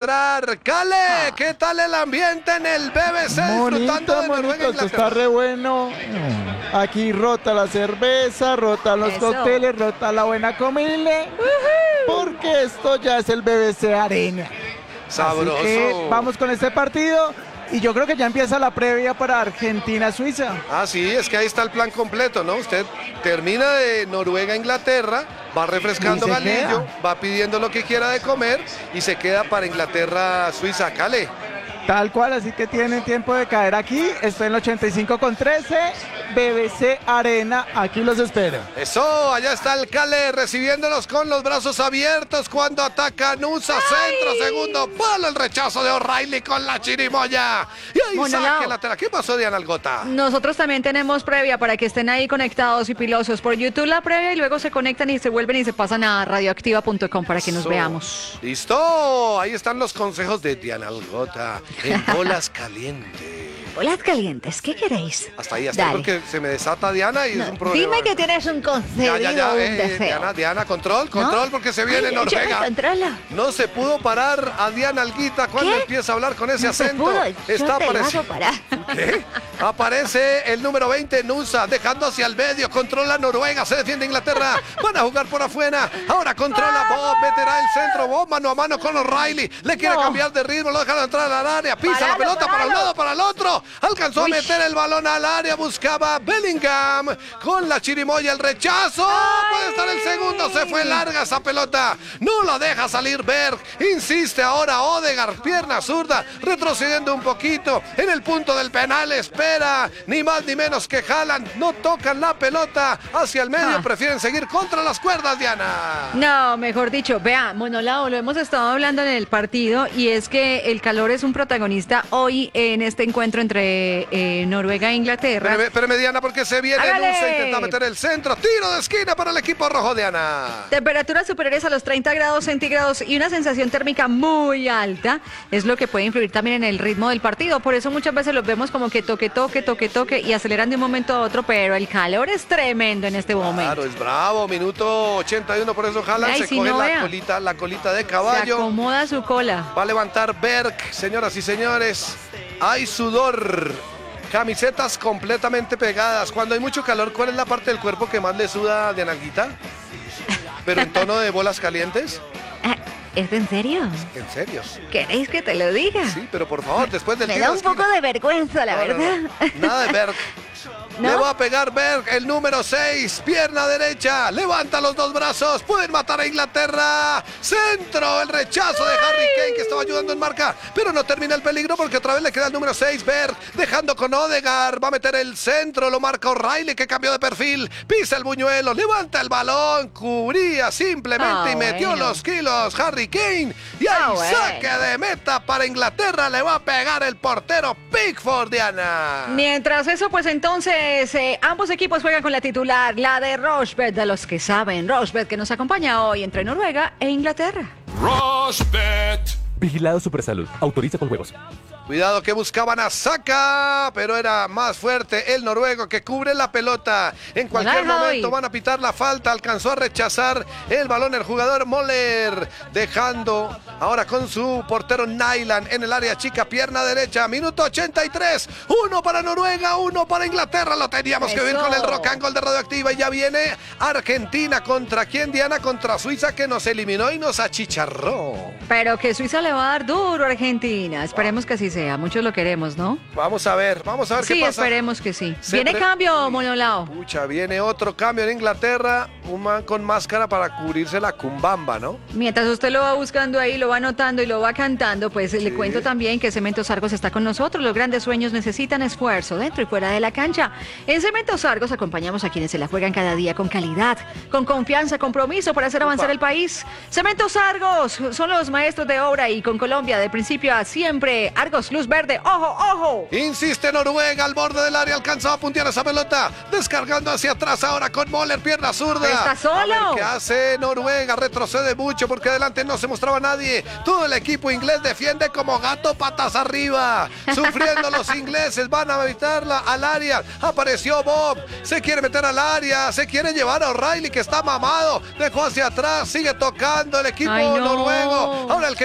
entrar. Cale, ¿qué tal el ambiente en el BBC disfrutando de Noruega e esto está re bueno. Aquí rota la cerveza, rota los cócteles, rota la buena comida. Porque esto ya es el BBC Arena. Sabroso. Así que vamos con este partido. Y yo creo que ya empieza la previa para Argentina-Suiza. Ah, sí, es que ahí está el plan completo, ¿no? Usted termina de Noruega-Inglaterra, va refrescando galillo, va pidiendo lo que quiera de comer y se queda para Inglaterra-Suiza. Cale. Tal cual, así que tienen tiempo de caer aquí. Estoy en el 85,13, BBC Arena, aquí los espero. Eso, allá está el Cale recibiéndolos con los brazos abiertos cuando ataca Nusa, centro, segundo palo, el rechazo de O'Reilly con la chirimoya. Y ahí saque lateral. ¿Qué pasó, Diana Algota? Nosotros también tenemos previa para que estén ahí conectados y pilosos por YouTube la previa y luego se conectan y se vuelven y se pasan a radioactiva.com para que nos veamos. Listo, ahí están los consejos de Diana Algota en Bolas Calientes. Bolas Calientes, ¿qué queréis? Hasta ahí, porque se me desata Diana y es un problema. Dime que tienes un concedido, un deseo. Diana, control, porque se viene Noruega. No se pudo parar a Diana Alguita cuando empieza a hablar con ese acento. Está apareciendo. ¿Qué? Aparece el número 20, Nusa, dejando hacia el medio, controla Noruega, se defiende Inglaterra, van a jugar por afuera, ahora controla Bob, meterá el centro, Bob mano a mano con O'Reilly, le quiere cambiar de ritmo, lo dejan entrar al área, pisa la pelota para un lado, para el otro, alcanzó a meter el balón al área, buscaba Bellingham, con la chirimoya, el rechazo, puede estar el segundo, se fue larga esa pelota, no la deja salir Berg, insiste ahora Odegaard, pierna zurda, retrocediendo un poquito, en el punto del penal, espera, ni más ni menos que Haaland, no tocan la pelota hacia el medio, prefieren seguir contra las cuerdas, Diana. No, mejor dicho, vea, Monolao, lo hemos estado hablando en el partido y es que el calor es un protagonista hoy en este encuentro entre Noruega e Inglaterra. Espérame, Diana, porque se viene Nusa, intenta meter el centro, tiro de esquina para el equipo rojo, Diana. Temperaturas superiores a los 30 grados centígrados y una sensación térmica muy alta es lo que puede influir también en el ritmo del partido, por eso muchas veces los vemos como que toque y aceleran de un momento a otro, pero el calor es tremendo en este momento. Claro, es bravo, minuto 81, por eso Haaland se coge la colita de caballo. Se acomoda su cola. Va a levantar Berg, señoras y señores. Hay sudor, camisetas completamente pegadas. Cuando hay mucho calor, ¿cuál es la parte del cuerpo que más le suda de Analguita? Pero en tono de bolas calientes. ¿Es en serio? ¿En serio? ¿Queréis que te lo diga? Sí, pero por favor, después del Me da un poco de vergüenza, la verdad. No. Nada de Berg. ¿No? Le va a pegar Berg, el número 6, pierna derecha, levanta los dos brazos, pueden matar a Inglaterra, centro, el rechazo de Harry Kane que estaba ayudando en marca, pero no termina el peligro porque otra vez le queda el número 6, Berg, dejando con Odegaard, va a meter el centro, lo marca O'Reilly que cambió de perfil, pisa el buñuelo, levanta el balón, cubría simplemente y metió los kilos Harry Kane y ahí saque de meta para Inglaterra, le va a pegar el portero Pickford, Diana. Mientras eso, pues entonces ambos equipos juegan con la titular, la de Rosberg, de los que saben, Rosberg, que nos acompaña hoy entre Noruega e Inglaterra. Rosberg. Vigilado Supersalud. Autoriza con juegos. Cuidado que buscaban a Saka, pero era más fuerte el noruego que cubre la pelota. En cualquier momento van a pitar la falta. Alcanzó a rechazar el balón el jugador Moller, dejando ahora con su portero Nyland en el área chica, pierna derecha. Minuto 83. 1 para Noruega, 1 para Inglaterra. Lo teníamos que ver con el rock and roll de Radioactiva. Y ya viene Argentina. ¿Contra quién, Diana? Contra Suiza, que nos eliminó y nos achicharró. Pero que Suiza le va a dar duro a Argentina. Esperemos que así sea. Muchos lo queremos, ¿no? Vamos a ver qué pasa. Sí, esperemos que sí. Viene cambio, Monolao. Pucha, viene otro cambio en Inglaterra. Un man con máscara para cubrirse la cumbamba, ¿no? Mientras usted lo va buscando ahí, lo va anotando y lo va cantando, pues le cuento también que Cementos Argos está con nosotros. Los grandes sueños necesitan esfuerzo dentro y fuera de la cancha. En Cementos Argos acompañamos a quienes se la juegan cada día con calidad, con confianza, compromiso para hacer avanzar el país. Cementos Argos son los maestros de obra y con Colombia de principio a siempre. Argos, luz verde, ojo, ojo. Insiste Noruega al borde del área, alcanzó a puntear esa pelota, descargando hacia atrás ahora con Moller, pierna zurda. Está solo. ¿Qué hace Noruega? Retrocede mucho porque adelante no se mostraba nadie. Todo el equipo inglés defiende como gato patas arriba. Sufriendo los ingleses, van a evitarla al área. Apareció Bob, se quiere meter al área, se quiere llevar a O'Reilly que está mamado. Dejó hacia atrás, sigue tocando el equipo noruego. Ahora el que controla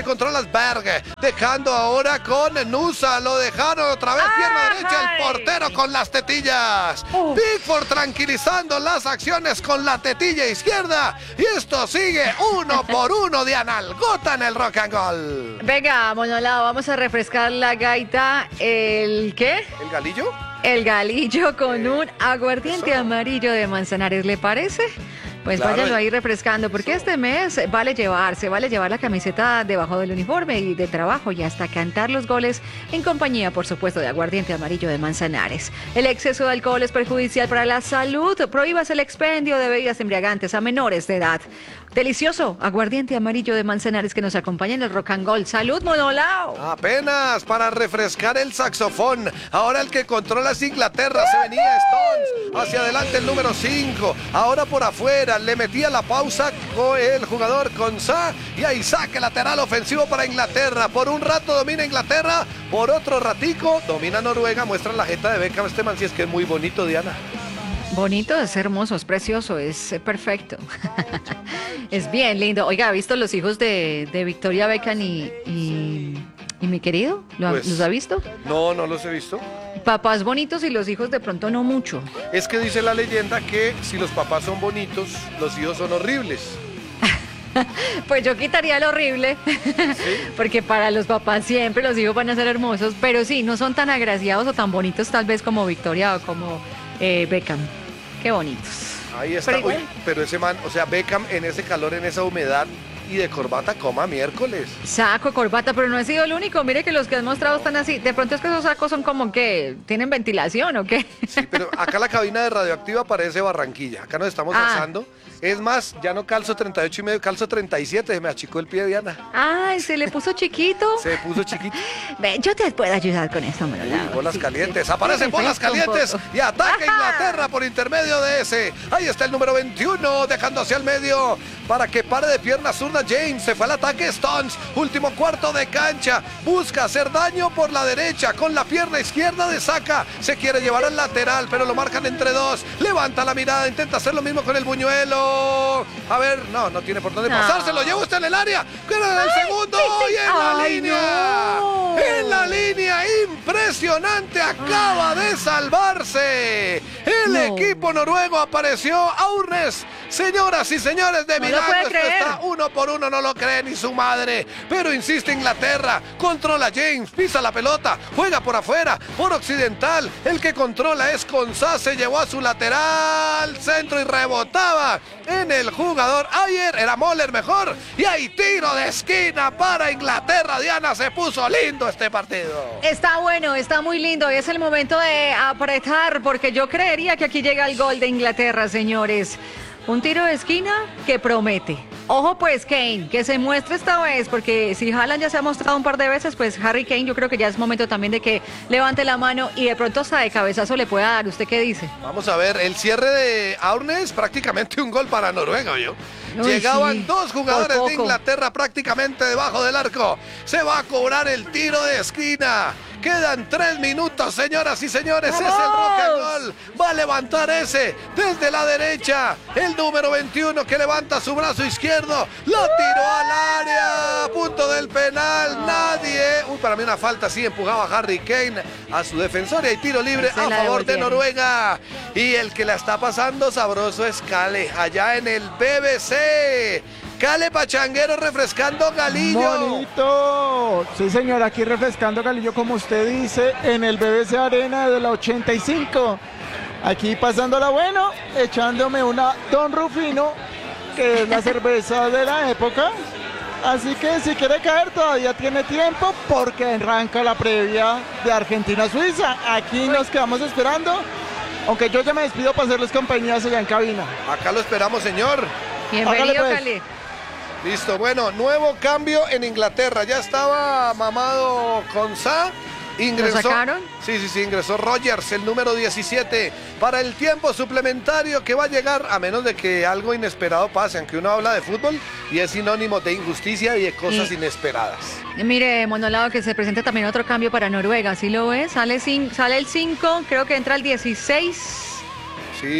Goldberg, dejando ahora con Nusa, lo dejaron otra vez, pierna derecha, el portero con las tetillas. Pickford tranquilizando las acciones con la tetilla izquierda, y esto sigue 1-1 de Analgota en el Rock and Roll. Venga, Monolao, vamos a refrescar la gaita. ¿El qué? ¿El galillo? El galillo con un aguardiente amarillo de Manzanares, ¿le parece? Pues claro, váyanlo ahí refrescando, porque este mes vale llevar la camiseta debajo del uniforme y de trabajo y hasta cantar los goles en compañía, por supuesto, de aguardiente amarillo de Manzanares. El exceso de alcohol es perjudicial para la salud. Prohíbas el expendio de bebidas embriagantes a menores de edad. Delicioso aguardiente amarillo de Manzanares que nos acompaña en el Rock and Roll. ¡Salud, Monolao! Apenas para refrescar el saxofón. Ahora el que controla es Inglaterra. Se venía Stones. Hacia adelante el número 5. Ahora por afuera. Le metía la pausa con el jugador Konsa. Y ahí saque lateral ofensivo para Inglaterra. Por un rato domina Inglaterra. Por otro ratico domina Noruega. Muestra la jeta de Beckham. Este man sí es que es muy bonito, Diana. Bonito, es hermoso, es precioso, es perfecto. Es bien lindo. Oiga, ¿ha visto los hijos de Victoria Beckham y mi querido? ¿Los ha visto? No, no los he visto. Papás bonitos y los hijos de pronto no mucho. Es que dice la leyenda que si los papás son bonitos, los hijos son horribles. Pues yo quitaría lo horrible, ¿sí? Porque para los papás siempre los hijos van a ser hermosos, pero sí, no son tan agraciados o tan bonitos tal vez como Victoria o como Beckham. Qué bonitos. Ahí está. Pero ese man, o sea, Beckham en ese calor, en esa humedad y de corbata, coma miércoles. Saco, corbata, pero no he sido el único. Mire que los que han mostrado están así. De pronto es que esos sacos son como que tienen ventilación o qué. Sí, pero acá la cabina de Radioactiva parece Barranquilla. Acá nos estamos asando. Es más, ya no calzo 38 y medio, calzo 37. Se me achicó el pie, Diana. Ay, ¿se le puso chiquito? Se puso chiquito. Ven, yo te puedo ayudar con esto, Monolao. Bolas calientes. Aparecen bolas calientes y ataca Inglaterra por intermedio de ese. Ahí está el número 21, dejando hacia el medio para que pare de pierna zurda James. Se fue al ataque Stones. Último cuarto de cancha. Busca hacer daño por la derecha. Con la pierna izquierda de Saka. Se quiere llevar al lateral, pero lo marcan entre dos. Levanta la mirada. Intenta hacer lo mismo con el buñuelo. A ver, no tiene por dónde pasar. Se lo lleva usted en el área. Queda en el segundo. Y en la línea. No. En la línea. Impresionante. Acaba de salvarse. El equipo noruego apareció. Aurnes. Señoras y señores, de milagro. Esto está 1-1, no lo cree ni su madre. Pero insiste Inglaterra. Controla James, pisa la pelota, juega por afuera, por occidental. El que controla es Konsa, se llevó a su lateral centro y rebotaba en el jugador. Ayer era Moller mejor. Y hay tiro de esquina para Inglaterra. Diana, se puso lindo este partido. Está bueno, está muy lindo. Y es el momento de apretar, porque yo creería que aquí llega el gol de Inglaterra, señores. Un tiro de esquina que promete. Ojo pues, Kane, que se muestre esta vez, porque si Haaland ya se ha mostrado un par de veces, pues Harry Kane yo creo que ya es momento también de que levante la mano y de pronto hasta de cabezazo le pueda dar. ¿Usted qué dice? Vamos a ver, el cierre de Aurnes, prácticamente un gol para Noruega, ¿yo? Llegaban dos jugadores de Inglaterra prácticamente debajo del arco. Se va a cobrar el tiro de esquina. Quedan 3 minutos, señoras y señores. ¡Vamos! Es el Rock and Roll. Va a levantar ese desde la derecha. El número 21 que levanta su brazo izquierdo. Lo tiró al área. Punto del penal. Nadie. Para mí una falta. Sí, empujaba a Harry Kane a su defensor. Y hay tiro libre a favor de Noruega. Y el que la está pasando sabroso es Kale. Allá en el BBC. Kale Pachanguero refrescando Galillo. Bonito. Sí, señor, aquí refrescando Galillo, como usted dice, en el BBC Arena de la 85. Aquí pasándola bueno, echándome una Don Rufino, que es la cerveza de la época. Así que si quiere caer todavía tiene tiempo, porque arranca la previa de Argentina-Suiza. Aquí nos quedamos esperando, aunque yo ya me despido para hacerles compañía allá en cabina. Acá lo esperamos, señor. Bienvenido, pues. Cali. Listo, bueno, nuevo cambio en Inglaterra. Ya estaba mamado Konsa. Ingresó, ¿lo sacaron? Sí, ingresó Rogers, el número 17, para el tiempo suplementario que va a llegar, a menos de que algo inesperado pase, aunque uno habla de fútbol y es sinónimo de injusticia y de cosas inesperadas. Mire, Monolao, que se presenta también otro cambio para Noruega, ¿sí lo ves? Sale el 5, creo que entra el 16. Sí.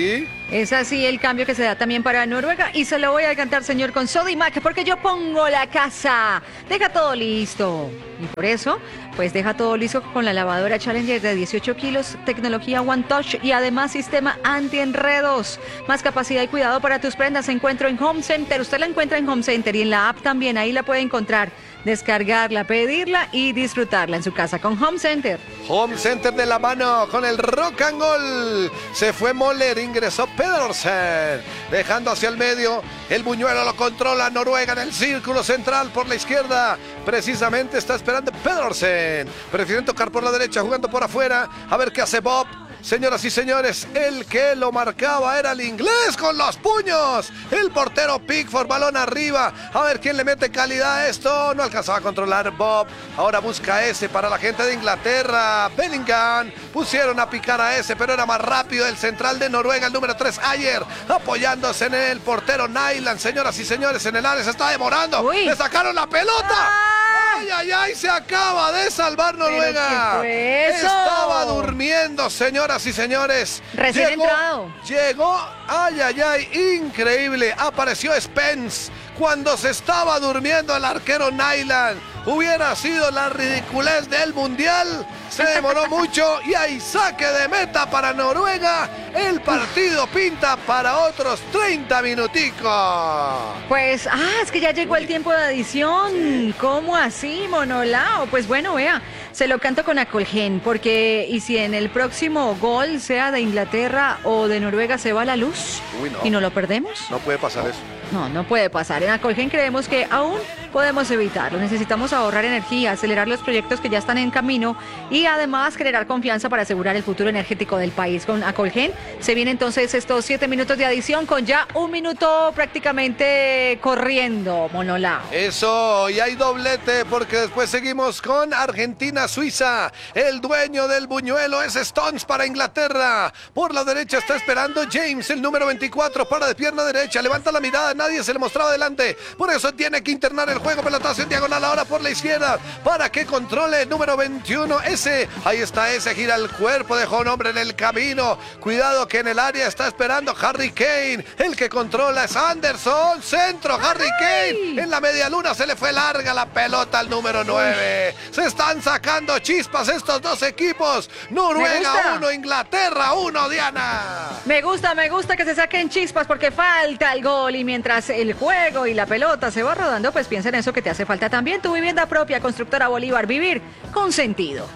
Es así el cambio que se da también para Noruega y se lo voy a cantar, señor, con Sodimac, porque yo pongo la casa. Deja todo listo. Y por eso, pues deja todo listo con la lavadora Challenger de 18 kilos, tecnología One Touch y además sistema anti-enredos. Más capacidad y cuidado para tus prendas. Encuentro en Home Center. Usted la encuentra en Home Center y en la app también. Ahí la puede encontrar, descargarla, pedirla y disfrutarla en su casa con Home Center. Home Center de la mano con el rock and roll. Se fue Moller, ingresó Pedersen, dejando hacia el medio. El buñuelo lo controla Noruega en el círculo central por la izquierda. Precisamente está esperando Pedersen. Prefieren tocar por la derecha, jugando por afuera. A ver qué hace Bob. Señoras y señores, el que lo marcaba era el inglés con los puños. El portero Pickford, balón arriba. A ver quién le mete calidad a esto. No alcanzaba a controlar Bob. Ahora busca ese para la gente de Inglaterra. Bellingham. Pusieron a picar a ese, pero era más rápido el central de Noruega, el número 3, Ayer. Apoyándose en el portero Nyland. Señoras y señores, en el área se está demorando. Uy. Le sacaron la pelota. ¡Ay, ay, ay! Se acaba de salvar Noruega. ¿Pero qué fue eso? Estaba durmiendo, señoras y señores. Recién entrado. Llegó, ay, ay, ay, increíble. Apareció Spence cuando se estaba durmiendo el arquero Nyland. Hubiera sido la ridiculez del mundial. Se demoró mucho y hay saque de meta para Noruega. El partido pinta para otros 30 minuticos. Pues, es que ya llegó el tiempo de adición. ¿Cómo así, Monolao? Pues bueno, vea, se lo canto con Acolgen, porque y si en el próximo gol, sea de Inglaterra o de Noruega, se va la luz. Uy, no. ¿Y no lo perdemos? No puede pasar eso. No puede pasar. En Acolgen creemos que aún podemos evitarlo. Necesitamos ahorrar energía, acelerar los proyectos que ya están en camino y además generar confianza para asegurar el futuro energético del país. Con Acolgen se vienen entonces estos 7 minutos de adición con ya 1 minuto prácticamente corriendo, Monolao. Eso, y hay doblete porque después seguimos con Argentina-Suiza. El dueño del buñuelo es Stones para Inglaterra. Por la derecha está esperando James, el número 24, para de pierna derecha, levanta la mirada, nadie se le mostraba adelante. Por eso tiene que internar el juego, pelotazo en diagonal ahora por la izquierda, para que controle el número 21, ese, ahí está ese, gira el cuerpo, dejó un hombre en el camino. Cuidado que en el área está esperando Harry Kane, el que controla es Anderson, centro, Harry Kane, en la media luna se le fue larga la pelota al número 9. Se están sacando chispas estos dos equipos. Noruega 1, Inglaterra 1, Diana. Me gusta que se saquen chispas porque falta el gol y mientras el juego y la pelota se va rodando, pues piensa en eso que te hace falta también. Tu vivienda propia, Constructora Bolívar, vivir con sentido.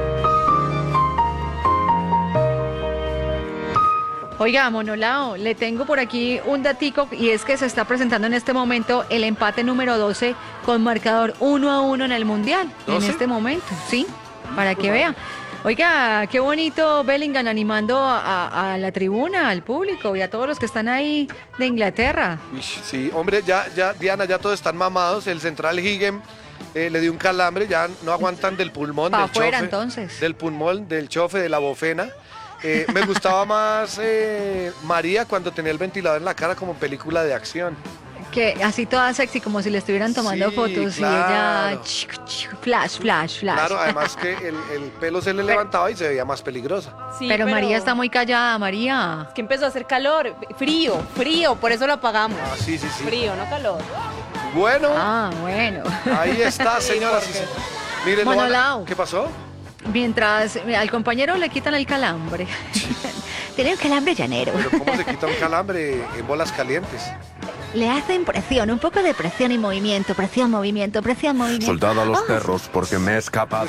Oiga, Monolao, le tengo por aquí un datico y es que se está presentando en este momento el empate número 12 con marcador 1-1 en el Mundial. ¿12? En este momento, sí, para que vea. Oiga, qué bonito Bellingham animando a la tribuna, al público y a todos los que están ahí de Inglaterra. Uy, sí, hombre, ya, Diana, ya todos están mamados. El central Higgem le dio un calambre, ya no aguantan del pulmón, Pa' del afuera, chofe. entonces. Del pulmón, del chofe, de la bofena. Me gustaba más María cuando tenía el ventilador en la cara como película de acción. Que así toda sexy, como si le estuvieran tomando Sí, fotos claro. y ella flash. Claro, además que el pelo se le levantaba y se veía más peligrosa. Sí, pero María está muy callada, María. Es que empezó a hacer calor, frío, por eso lo apagamos. Ah, sí. Frío, no calor. Bueno, Bueno. ahí está, señoras y señores. Miren, Monolao. ¿qué pasó? Mientras al compañero le quitan el calambre. Tiene un calambre llanero. Pero ¿cómo se quita un calambre en bolas calientes? Le hacen presión, un poco de presión y movimiento. Presión, movimiento. Soldado a los perros porque me he escapado.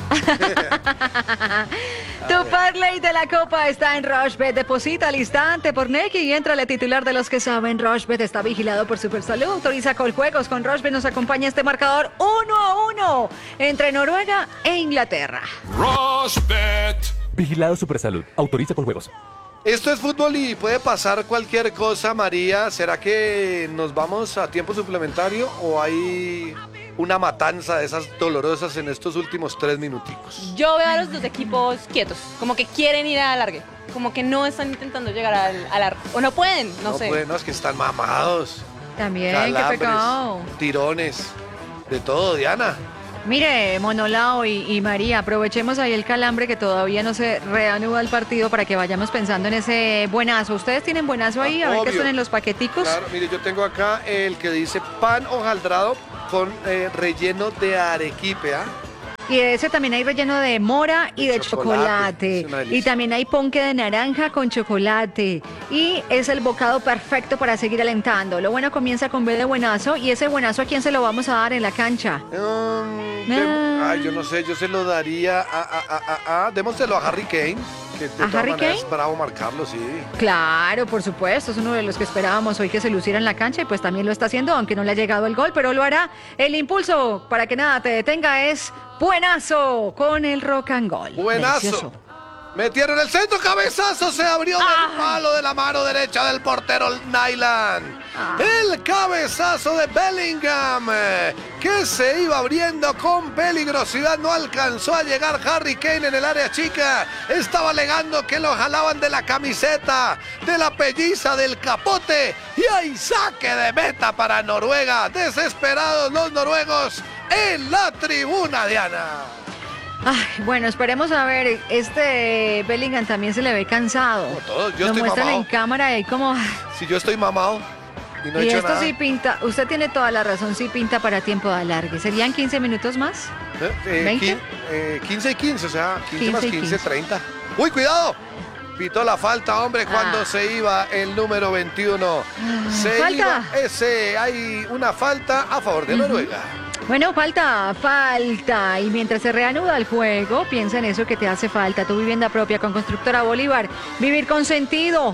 Tu parlay de la Copa está en Rochebet. Deposita al instante por Neki y entra al titular de los que saben. Rochebet está vigilado por Supersalud. Autoriza Coljuegos. Con Rochebet nos acompaña este marcador 1-1 entre Noruega e Inglaterra. Rochebet. Vigilado Supersalud. Autoriza con juegos. Esto es fútbol y puede pasar cualquier cosa, María. ¿Será que nos vamos a tiempo suplementario o hay una matanza de esas dolorosas en estos últimos 3 minuticos? Yo veo a los dos equipos quietos, como que quieren ir a alargue, como que no están intentando llegar al alargue, o no pueden, no sé. Pueden, no, es que están mamados. También, Calambres, qué pecado. tirones, de todo, Diana. Mire, Monolao y María, aprovechemos ahí el calambre que todavía no se reanuda el partido para que vayamos pensando en ese buenazo. ¿Ustedes tienen buenazo ahí? A ver qué son en los paqueticos. Claro, mire, yo tengo acá el que dice pan hojaldrado con relleno de arequipe, ¿ah? Y de ese también hay relleno de mora y de chocolate. Y también hay ponque de naranja con chocolate. Y es el bocado perfecto para seguir alentando. Lo bueno comienza con B de buenazo. ¿Y ese buenazo a quién se lo vamos a dar en la cancha? Ay, yo no sé, yo se lo daría démoselo a Harry Kane. Que de todas maneras es bravo marcarlo, sí. Claro, por supuesto, es uno de los que esperábamos hoy que se luciera en la cancha y pues también lo está haciendo, aunque no le ha llegado el gol, pero lo hará. El impulso para que nada te detenga es buenazo con el rock and goal. Buenazo. Delicioso. Metieron el centro, cabezazo, se abrió del palo de la mano derecha del portero Nyland. El cabezazo de Bellingham, que se iba abriendo con peligrosidad, no alcanzó a llegar Harry Kane en el área chica. Estaba alegando que lo jalaban de la camiseta, de la pelliza, del capote. Y hay saque de meta para Noruega. Desesperados los noruegos en la tribuna, Diana. Ay, bueno, esperemos a ver, este Bellingham también se le ve cansado. Como todos, yo lo estoy muestran mamado. en cámara y como... Si yo estoy mamado y no he y hecho esto nada. sí pinta, usted tiene toda la razón, sí pinta para tiempo de alargue. ¿Serían 15 minutos más? 20? 15 y 15, o sea, 15 más 15, 15. 30. ¡Uy, cuidado! Pitó la falta, hombre, cuando se iba el número 21. Falta. Hay una falta a favor de Noruega. Bueno, falta. Y mientras se reanuda el juego, piensa en eso que te hace falta. Tu vivienda propia con Constructora Bolívar. Vivir con sentido.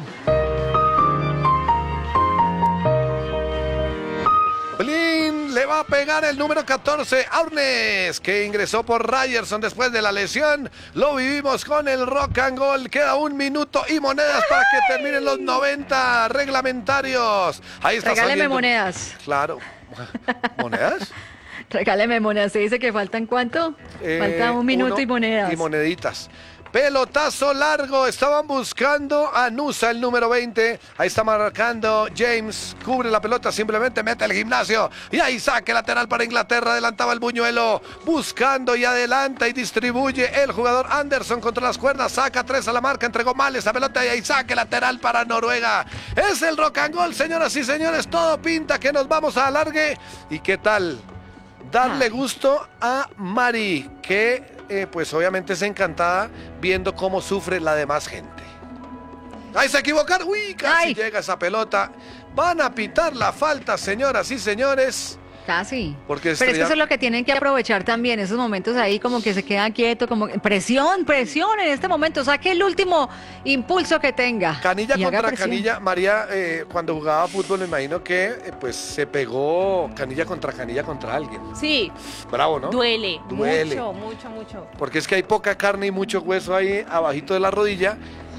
Blin le va a pegar el número 14, Arnes, que ingresó por Ryerson después de la lesión. Lo vivimos con el rock and goal. Queda 1 minuto y monedas para que terminen los 90 reglamentarios. Ahí está. Regáleme saliendo. monedas. Claro. ¿Monedas? Regáleme monedas. ¿Se dice que faltan cuánto? Falta 1 minuto y monedas. Y moneditas. Pelotazo largo, estaban buscando a Nusa, el número 20. Ahí está marcando James, cubre la pelota, simplemente mete el gimnasio. Y ahí saque lateral para Inglaterra, adelantaba el buñuelo, buscando y adelanta y distribuye el jugador Anderson contra las cuerdas, saca 3 a la marca, entregó mal esa pelota y ahí saque lateral para Noruega. Es el rock and goal, señoras y señores, todo pinta que nos vamos a alargue. ¿Y qué tal? Darle gusto a Mari, que pues obviamente es encantada viendo cómo sufre la demás gente. ¡Ay, se equivocaron! ¡Uy! Casi llega esa pelota. Van a pitar la falta, señoras y señores. Casi. Porque pero es que eso es lo que tienen que aprovechar también, esos momentos ahí como que se queda quieto, como presión en este momento, saque el último impulso que tenga. Canilla contra Canilla, María, cuando jugaba fútbol me imagino que pues se pegó Canilla contra alguien. Sí. Bravo, ¿no? Duele. Mucho. Porque es que hay poca carne y mucho hueso ahí abajito de la rodilla,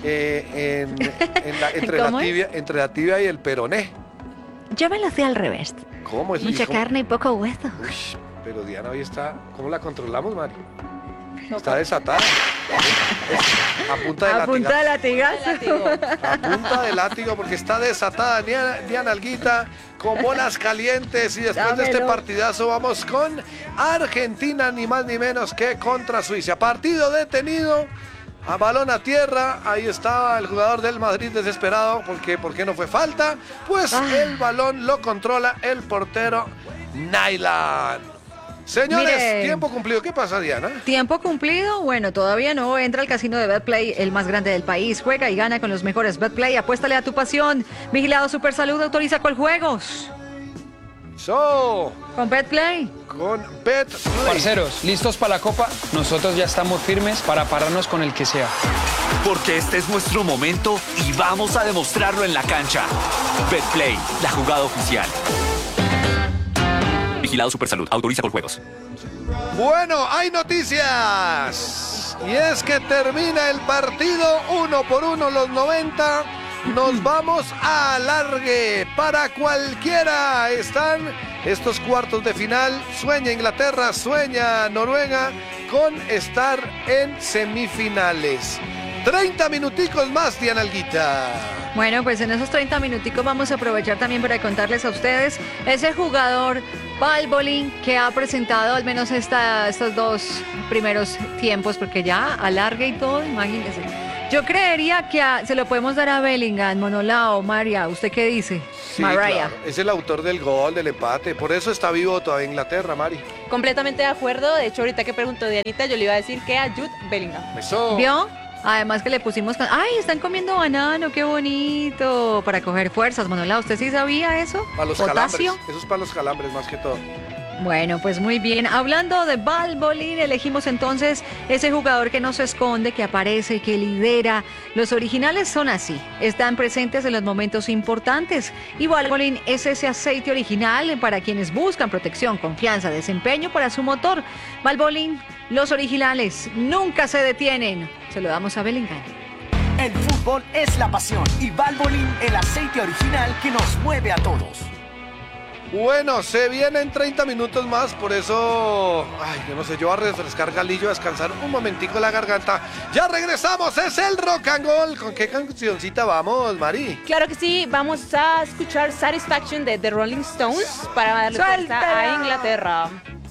entre la tibia y el peroné. Yo me lo hacía al revés. ¿Cómo es? Mucha carne y poco hueso. Uy, pero Diana hoy está... ¿Cómo la controlamos, Mari? Está desatada. A punta de latigazo. A punta de látigo, porque está desatada Diana Alguita con bolas calientes. Y después de este partidazo vamos con Argentina, ni más ni menos que contra Suiza. Partido detenido. A balón a tierra, ahí estaba el jugador del Madrid desesperado porque ¿por qué no fue falta? Pues el balón lo controla el portero Nyland. Señores, Mire, tiempo cumplido. ¿Qué pasa, Diana? Tiempo cumplido, bueno, todavía no. Entra al casino de Betplay, el más grande del país. Juega y gana con los mejores. Betplay, apuéstale a tu pasión. Vigilado Supersalud, autoriza Coljuegos. Con Betplay. Con Betplay. Parceros, ¿listos para la Copa? Nosotros ya estamos firmes para pararnos con el que sea. Porque este es nuestro momento y vamos a demostrarlo en la cancha. Betplay, la jugada oficial. Vigilado Supersalud, autoriza Coljuegos. Bueno, hay noticias. Y es que termina el partido 1-1 los 90. Nos vamos a alargue para cualquiera. Están estos cuartos de final. Sueña Inglaterra, sueña Noruega con estar en semifinales. 30 minuticos más, Diana Alguita. Bueno, pues en esos 30 minuticos vamos a aprovechar también para contarles a ustedes ese jugador Valbolin que ha presentado al menos estos 2 primeros tiempos, porque ya alarga y todo, imagínense. Yo creería que se lo podemos dar a Bellingham, Monolao, María. ¿Usted qué dice? Sí, Mariah. claro. Es el autor del gol, del empate. Por eso está vivo todavía Inglaterra, Mari. Completamente de acuerdo. De hecho, ahorita que preguntó Dianita, yo le iba a decir que a Jude Bellingham. Eso. ¿Vio? Además que le pusimos... ¡Ay, están comiendo banano! ¡Qué bonito! Para coger fuerzas, Monolao. ¿Usted sí sabía eso? Para los ¿Potasio? calambres. Eso es para los calambres más que todo. Bueno, pues muy bien. Hablando de Valbolin, elegimos entonces ese jugador que no se esconde, que aparece, que lidera. Los originales son así, están presentes en los momentos importantes. Y Valbolin es ese aceite original para quienes buscan protección, confianza, desempeño para su motor. Valbolin, los originales nunca se detienen. Se lo damos a Bellingham. El fútbol es la pasión y Valbolin, el aceite original que nos mueve a todos. Bueno, se vienen 30 minutos más, por eso, yo no sé, yo voy a refrescar galillo, a descansar un momentico la garganta. Ya regresamos, es el Rock and Roll. ¿Con qué cancioncita vamos, Mari? Claro que sí, vamos a escuchar Satisfaction de The Rolling Stones para darle fuerza a Inglaterra.